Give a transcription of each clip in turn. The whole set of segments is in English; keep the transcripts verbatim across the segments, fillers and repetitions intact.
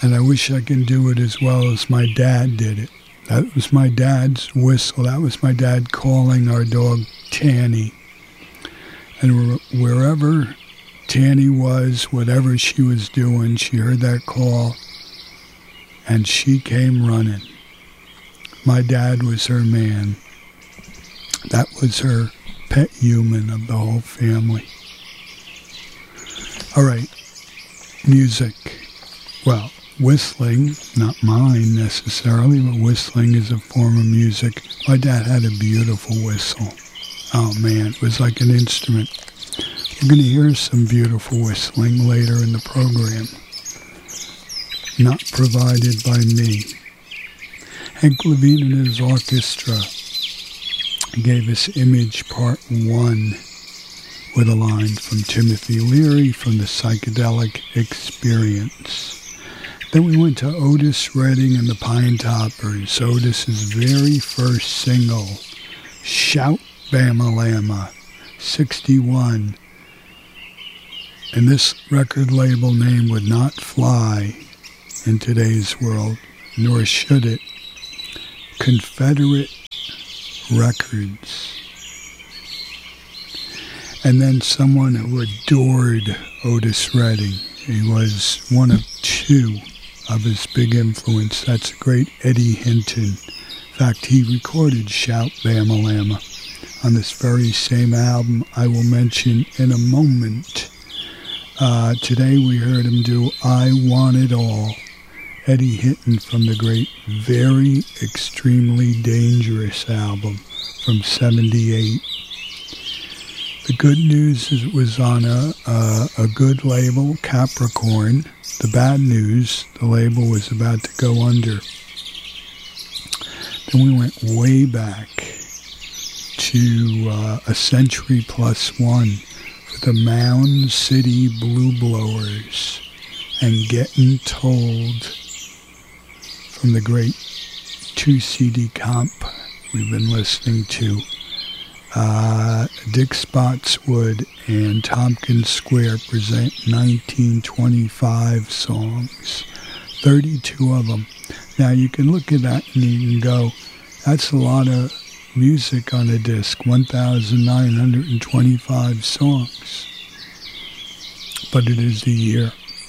And I wish I can do it as well as my dad did it. That was my dad's whistle. That was my dad calling our dog Tanny. And wherever Tanny was, whatever she was doing, she heard that call, and she came running. My dad was her man. That was her pet human of the whole family. All right, music. Well, whistling, not mine necessarily, but whistling is a form of music. My dad had a beautiful whistle. Oh man, it was like an instrument. You're going to hear some beautiful whistling later in the program. Not provided by me. Hank Levine and his orchestra gave us Image Part one with a line from Timothy Leary from the Psychedelic Experience. Then we went to Otis Redding and the Pine Toppers. Otis's very first single, Shout Bama-Lama, sixty-one. And this record label name would not fly in today's world, nor should it. Confederate Records. And then someone who adored Otis Redding. He was one of two of his big influence. That's the great Eddie Hinton. In fact, he recorded Shout Bama-Lama on this very same album I will mention in a moment. Uh, today we heard him do I Want It All. Eddie Hinton from the great Very Extremely Dangerous album from seventy-eight. The good news is it was on a, a, a good label, Capricorn. The bad news, the label was about to go under. Then we went way back to uh, a century plus one for the Mound City Blue Blowers and Getting Told from the great two C D comp we've been listening to. Uh, Dick Spotswood and Tompkins Square present nineteen twenty-five songs, thirty-two of them. Now you can look at that and you can go, that's a lot of music on a disc, one thousand nine hundred twenty-five songs. But it is the year.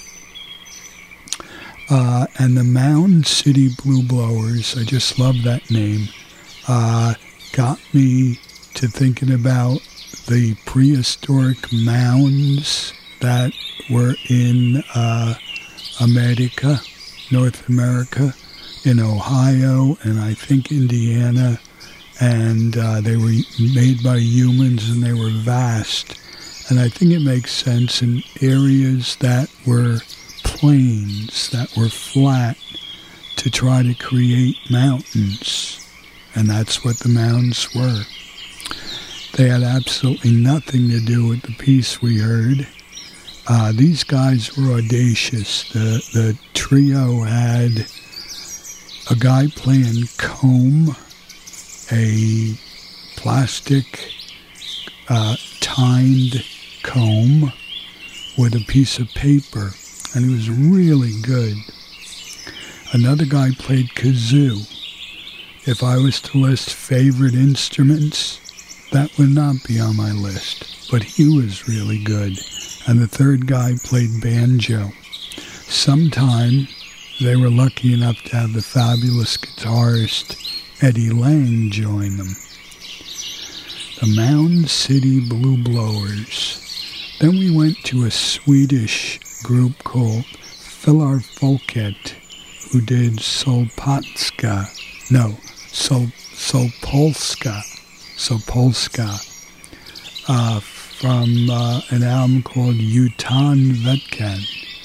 Uh, and the Mound City Blue Blowers, I just love that name, uh, got me to thinking about the prehistoric mounds that were in uh, America, North America, in Ohio, and I think Indiana, and uh, they were made by humans and they were vast. And I think it makes sense in areas that were plains, that were flat, to try to create mountains. And that's what the mounds were. They had absolutely nothing to do with the piece we heard. Uh, these guys were audacious. The, the trio had a guy playing comb, a plastic uh, tined comb with a piece of paper, and it was really good. Another guy played kazoo. If I was to list favorite instruments, that would not be on my list, but he was really good. And the third guy played banjo. Sometime they were lucky enough to have the fabulous guitarist Eddie Lang join them. The Mound City Blue Blowers. Then we went to a Swedish group called Filar Folket, who did Solpatska, no, Sol, Solpolska, Solpolska, uh, from uh, an album called Utan Vetkan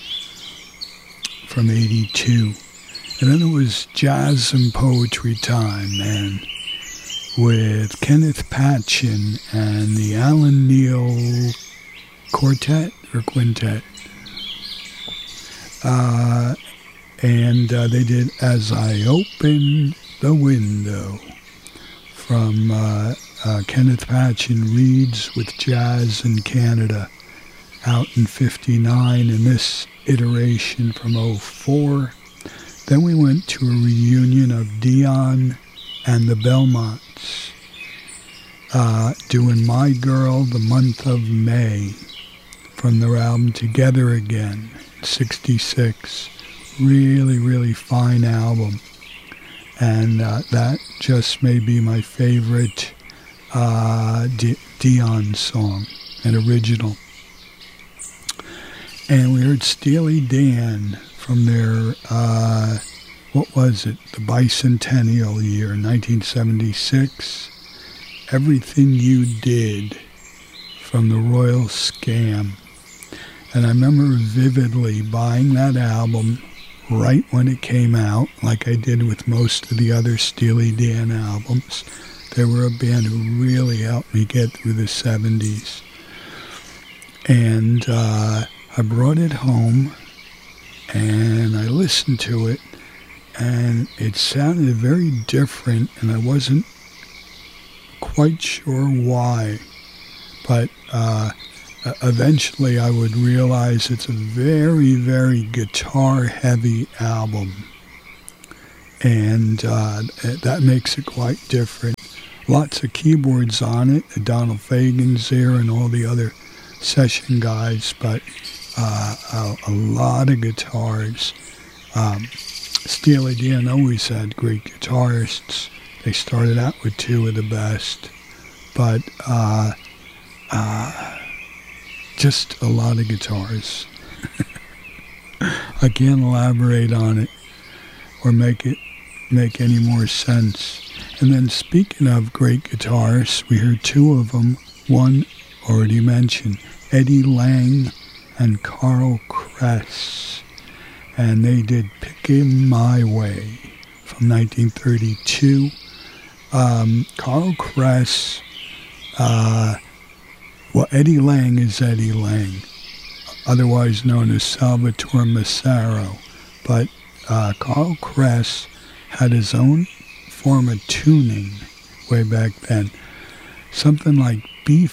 from eighty-two. And then it was jazz and poetry time, man, with Kenneth Patchen and the Alan Neal Quartet or Quintet. Uh, and uh, they did As I Open the Window from uh, uh, Kenneth Patchen Reads with Jazz in Canada, out in fifty-nine, and this iteration from oh four Then we went to a reunion of Dion and the Belmonts, uh, doing My Girl, The Month of May, from their album Together Again, sixty-six. Really, really fine album. And uh, that just may be my favorite uh, D- Dion song, an original. And we heard Steely Dan from their, uh, what was it, the bicentennial year, nineteen seventy-six. Everything You Did, from the Royal Scam. And I remember vividly buying that album right when it came out, like I did with most of the other Steely Dan albums. They were a band who really helped me get through the seventies. And uh, I brought it home, and I listened to it, and it sounded very different, and I wasn't quite sure why. But uh, eventually I would realize it's a very, very guitar-heavy album, and uh, that makes it quite different. Lots of keyboards on it, Donald Fagen's there and all the other session guys, but uh, a, a lot of guitars. Um, Steely Dan always had great guitarists. They started out with two of the best, but uh, uh, just a lot of guitars. I can't elaborate on it or make it make any more sense. And then speaking of great guitars, we heard two of them. One already mentioned, Eddie Lang and Carl Kress. And they did Pickin' My Way from nineteen thirty-two. Um, Carl Kress, uh, well, Eddie Lang is Eddie Lang, otherwise known as Salvatore Massaro. But uh, Carl Kress had his own form of tuning way back then. Something like B